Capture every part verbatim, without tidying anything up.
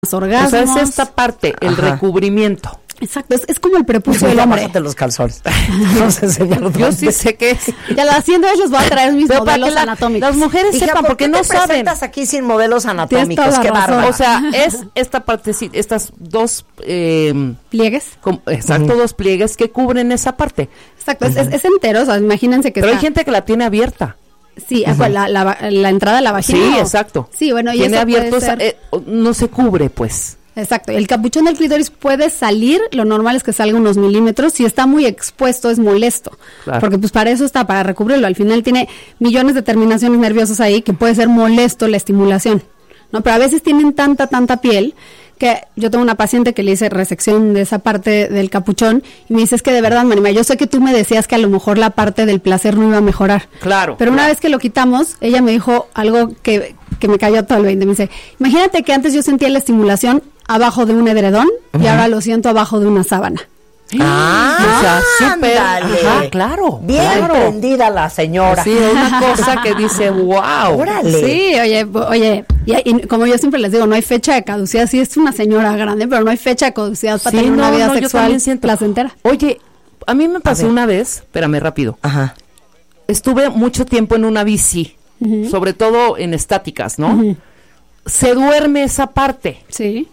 orgasmos. O sea, es esta parte, el Ajá. recubrimiento. Exacto, es, es como el prepucio del Ya hombre. bájate los calzones. No sé enseñar Yo sí sé qué es. Ya la haciendo les voy a traer mis Pero para modelos que la- anatómicos. las mujeres Hija, sepan, ¿por porque qué no te saben. presentas aquí sin modelos toda anatómicos? la Qué razón. bárbaro. O sea, es esta parte, sí, estas dos, eh, pliegues. com- exacto, dos pliegues que cubren esa parte. Exacto, es, es, es entero, o sea, imagínense que Pero hay está, gente que la tiene abierta. sí, uh-huh. la, la, la entrada a la vagina. Sí, o- exacto. Sí, bueno, y Tiene eso abierto, puede esa- ser- eh, no se cubre, pues. Exacto, el capuchón del clítoris puede salir, lo normal es que salga unos milímetros, si está muy expuesto es molesto, Claro. porque pues para eso está, para recubrirlo, al final tiene millones de terminaciones nerviosas ahí que puede ser molesto la estimulación, ¿no? Pero a veces tienen tanta, tanta piel que yo tengo una paciente que le hice resección de esa parte del capuchón y me dice, es que de verdad, Marima, yo sé que tú me decías que a lo mejor la parte del placer no iba a mejorar. Claro, Pero una claro. vez que lo quitamos, ella me dijo algo que, que me cayó todo el veinte. Me dice, imagínate que antes yo sentía la estimulación abajo de un edredón y ahora lo siento abajo de una sábana. Ah, O sea, súper, ándale. ajá, claro, Bien claro. prendida la señora. Sí, una cosa que dice, wow. Órale. Sí, oye, bo- oye, y, y como yo siempre les digo, no hay fecha de caducidad. Sí, es una señora grande, pero no hay fecha de caducidad para Sí, tener una no, vida no, yo sexual también siento. placentera. Oye, a mí me pasó ver. una vez, espérame rápido. Ajá. Estuve mucho tiempo en una bici, sobre todo en estáticas, ¿no? Ujú. Se duerme esa parte. Sí.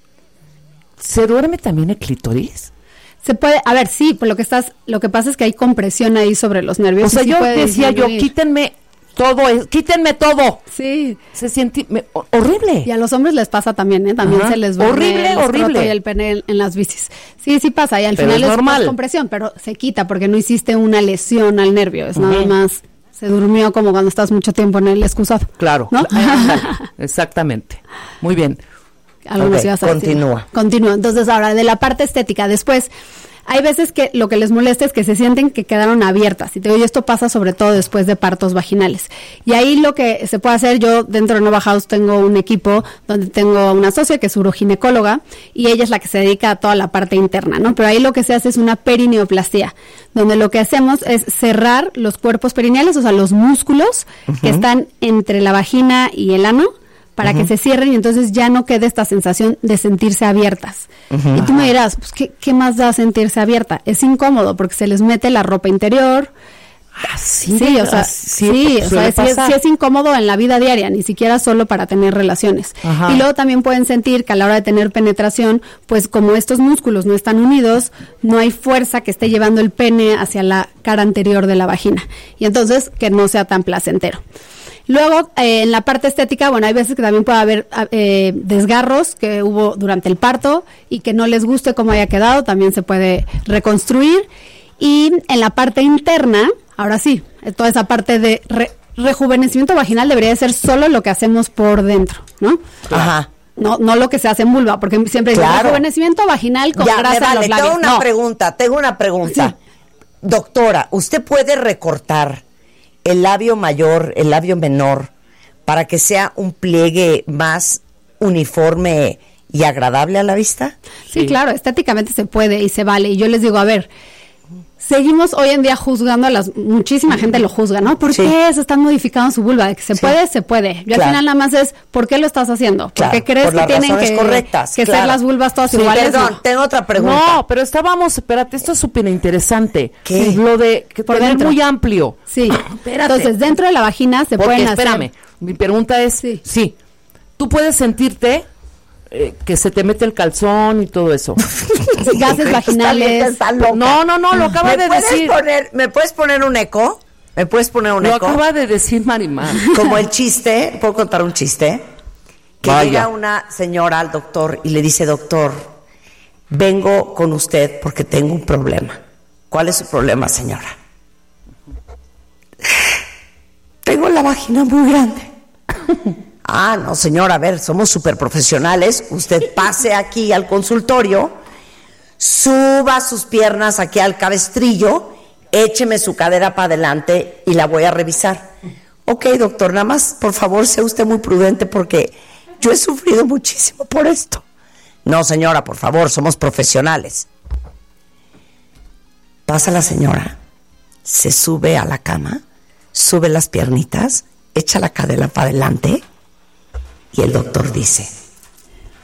¿Se duerme también el clítoris? Se puede, a ver, sí, pues lo que estás, lo que pasa es que hay compresión ahí sobre los nervios. O sea, y sí yo puede decía yo, disminuir. quítenme todo, es- quítenme todo. Sí. Se siente me- ho- horrible. Y a los hombres les pasa también, ¿eh? También Ajá. se les va Horrible, el horrible. escroto y el pene en, en las bicis. Sí, sí pasa, y al Pero final es es, normal. más compresión, pero se quita porque no hiciste una lesión al nervio, es nada más, se durmió como cuando estás mucho tiempo en el excusado. Claro. ¿No? Ándale, exactamente. Muy bien. Algo nos Ok, ibas a decir. continúa. Continúa. Entonces, ahora, de la parte estética, después, hay veces que lo que les molesta es que se sienten que quedaron abiertas. Y te digo, y esto pasa sobre todo después de partos vaginales. Y ahí lo que se puede hacer, yo dentro de Nova House tengo un equipo donde tengo una socia que es uroginecóloga y ella es la que se dedica a toda la parte interna, ¿no? Pero ahí lo que se hace es una perineoplastia, donde lo que hacemos es cerrar los cuerpos perineales, o sea, los músculos que están entre la vagina y el ano, para que se cierren y entonces ya no quede esta sensación de sentirse abiertas. Y tú me dirás, pues, ¿qué, ¿qué más da sentirse abierta? Es incómodo porque se les mete la ropa interior. Ah, Sí, o sea, sí, sí, o suele sea, sí es, pasar. sí es incómodo en la vida diaria, ni siquiera solo para tener relaciones. Ajá. Y luego también pueden sentir que a la hora de tener penetración, pues como estos músculos no están unidos, no hay fuerza que esté llevando el pene hacia la cara anterior de la vagina. Y entonces que no sea tan placentero. Luego, eh, en la parte estética, bueno, hay veces que también puede haber eh, desgarros que hubo durante el parto y que no les guste cómo haya quedado, también se puede reconstruir. Y en la parte interna, ahora sí, eh, toda esa parte de re- rejuvenecimiento vaginal debería de ser solo lo que hacemos por dentro, ¿no? Ajá. No, no lo que se hace en vulva, porque siempre dicen Claro. rejuvenecimiento vaginal con Ya, me grasa en vale. los labios. Tengo una No. pregunta, tengo una pregunta. Doctora, ¿usted puede recortar el labio mayor, el labio menor, para que sea un pliegue más uniforme y agradable a la vista? Sí, Sí. claro, estéticamente se puede y se vale. Y yo les digo, a ver, seguimos hoy en día juzgando a las... Muchísima gente lo juzga, ¿no? ¿Por Sí. qué se están modificando su vulva? De que se Sí. puede, se puede. Yo Claro. al final nada más es, ¿por qué lo estás haciendo? ¿Por Claro, qué crees por que las tienen razones que, correctas, que claro. ser las vulvas todas Sí, iguales? perdón, No. tengo otra pregunta. No, pero estábamos, espérate, esto es súper interesante. ¿Qué? Lo de que Por tener dentro. muy amplio. Sí. Espérate. Entonces, dentro de la vagina se Porque, pueden hacer... espérame, mi pregunta es, Sí. sí, tú puedes sentirte eh, que se te mete el calzón y todo eso. gases vaginales. Está loca. No, no, no, lo acaba ¿Me de puedes decir. poner, ¿Me puedes poner un eco? ¿Me puedes poner un Lo eco? acaba de decir Marimar. Como el chiste, ¿puedo contar un chiste? Que Vaya. llega una señora al doctor y le dice, doctor, vengo con usted porque tengo un problema. ¿Cuál es su problema, señora? Tengo la vagina muy grande. Ah, no, señora, a ver, somos súper profesionales. Usted pase aquí al consultorio, suba sus piernas aquí al cabestrillo, écheme su cadera para adelante y la voy a revisar. Ok, doctor, nada más, por favor, sea usted muy prudente porque yo he sufrido muchísimo por esto. No, señora, por favor, somos profesionales. Pasa la señora, se sube a la cama, sube las piernitas, echa la cadera para adelante y el doctor dice...